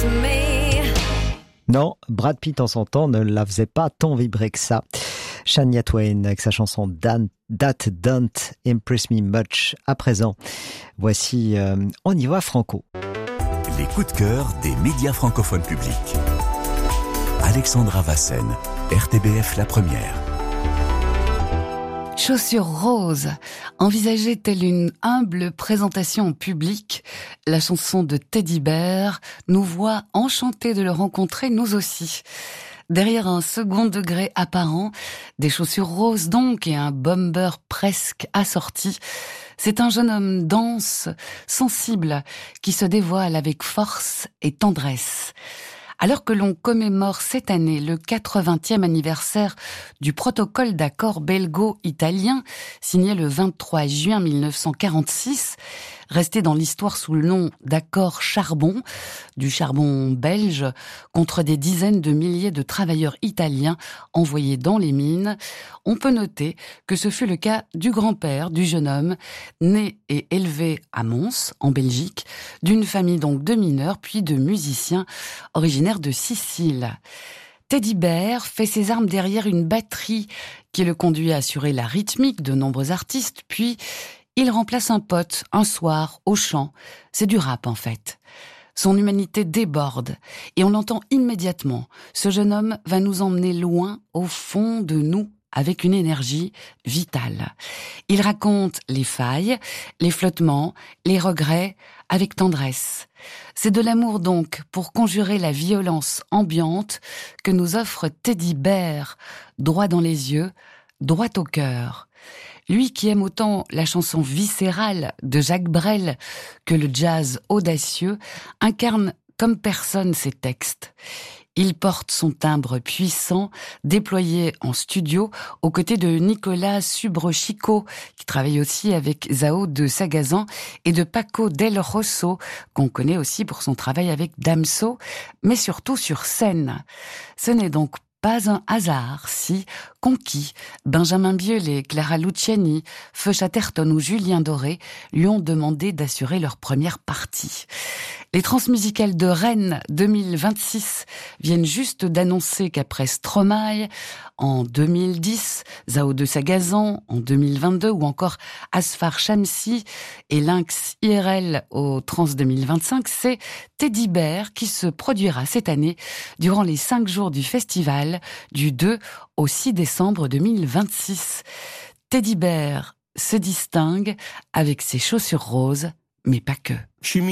Non, Brad Pitt en son temps ne la faisait pas tant vibrer que ça. Shania Twain avec sa chanson That Don't Impress Me Much. À présent, voici On y va franco. Les coups de cœur des médias francophones publics. Alexandra Vassen, RTBF La Première. Chaussures roses, envisagée telle une humble présentation en public, la chanson de Teddy Bear nous voit enchantés de le rencontrer, nous aussi. Derrière un second degré apparent, des chaussures roses donc et un bomber presque assorti, c'est un jeune homme dense, sensible, qui se dévoile avec force et tendresse. Alors que l'on commémore cette année le 80e anniversaire du protocole d'accord belgo-italien, signé le 23 juin 1946, resté dans l'histoire sous le nom d'accord charbon, du charbon belge, contre des dizaines de milliers de travailleurs italiens envoyés dans les mines, on peut noter que ce fut le cas du grand-père du jeune homme, né et élevé à Mons, en Belgique, d'une famille donc de mineurs puis de musiciens originaires de Sicile. Teddy Bear fait ses armes derrière une batterie qui le conduit à assurer la rythmique de nombreux artistes, puis il remplace un pote, un soir, au chant. C'est du rap, en fait. Son humanité déborde, et on l'entend immédiatement. Ce jeune homme va nous emmener loin, au fond de nous, avec une énergie vitale. Il raconte les failles, les flottements, les regrets, avec tendresse. C'est de l'amour donc, pour conjurer la violence ambiante que nous offre Teddy Bear, droit dans les yeux, droit au cœur. Lui qui aime autant la chanson viscérale de Jacques Brel que le jazz audacieux, incarne comme personne ses textes. Il porte son timbre puissant, déployé en studio, aux côtés de Nicolas Subrochico, qui travaille aussi avec Zao de Sagazan, et de Paco Del Rosso, qu'on connaît aussi pour son travail avec Damso, mais surtout sur scène. Ce n'est donc pas un hasard si Conquis, Benjamin Biolay, Clara Luciani, Feu Chatterton ou Julien Doré lui ont demandé d'assurer leur première partie. Les Transmusicales de Rennes 2026 viennent juste d'annoncer qu'après Stromae en 2010, Zao de Sagazan en 2022 ou encore Asfar Shamsi et Lynx IRL au Trans 2025, c'est Teddy Bear qui se produira cette année durant les 5 jours du festival du 2 au 6 décembre 2026. Teddy Bear se distingue avec ses chaussures roses, mais pas que.